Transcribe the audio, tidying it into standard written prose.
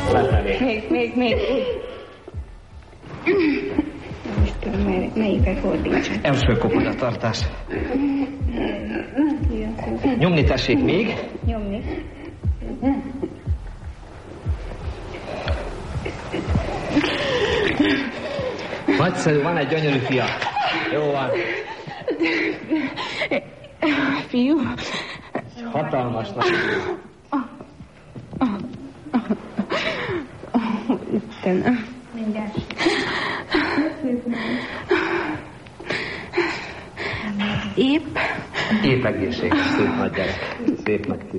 Lefelé. Még. Most tudom, melyikre fordítsam. Első kopod tartás. Nyomni tessék még. Nyomni. Nagyszerű, van egy gyönyörű fia. Jó van. Fiú. Hatalmas nagy. Istenem. Mindjárt. Épp Épp egészséges, szép nagy gyerek. Szép nagy fiú.